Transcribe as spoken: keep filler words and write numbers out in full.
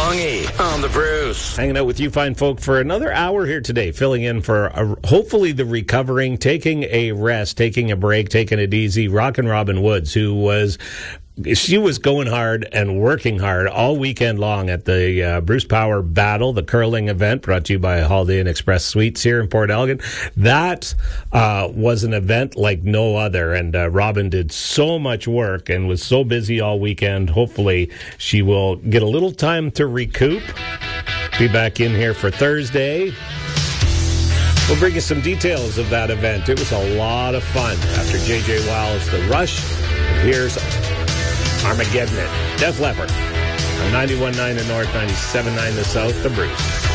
Bongi on the Bruce. Hanging out with you fine folk for another hour here today, filling in for a, hopefully the recovering, taking a rest, taking a break, taking it easy. Rockin' Robin Woods, who was... She was going hard and working hard all weekend long at the uh, Bruce Power Battle, the curling event brought to you by Holiday Inn Express Suites here in Port Elgin. That uh, was an event like no other, and uh, Robin did so much work and was so busy all weekend. Hopefully she will get a little time to recoup. Be back in here for Thursday. We'll bring you some details of that event. It was a lot of fun. After J J Wowell's The Rush, and here's Armageddon, Def Leppard, on ninety-one point nine the North, ninety-seven point nine the South, The Bruce.